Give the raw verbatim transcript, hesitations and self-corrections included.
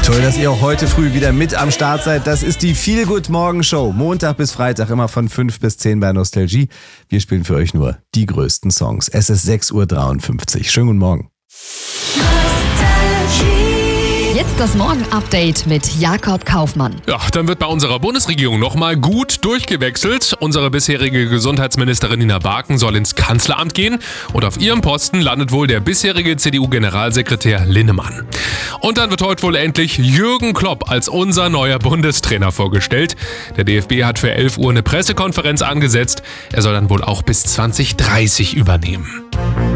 Toll, dass ihr auch heute früh wieder mit am Start seid. Das ist die Feel Good Morgen Show. Montag bis Freitag immer von fünf bis zehn bei Nostalgie. Wir spielen für euch nur die größten Songs. Es ist sechs Uhr dreiundfünfzig. Schönen guten Morgen. Jetzt das Morgen-Update mit Jakob Kaufmann. Ja, dann wird bei unserer Bundesregierung nochmal gut durchgewechselt. Unsere bisherige Gesundheitsministerin Nina Barken soll ins Kanzleramt gehen und auf ihrem Posten landet wohl der bisherige C D U-Generalsekretär Linnemann. Und dann wird heute wohl endlich Jürgen Klopp als unser neuer Bundestrainer vorgestellt. Der D F B hat für elf Uhr eine Pressekonferenz angesetzt. Er soll dann wohl auch bis zwanzig dreißig übernehmen.